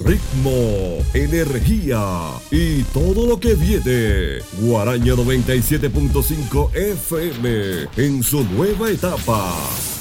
ritmo, energía y todo lo que viene. Guaraña 97.5 FM en su nueva etapa.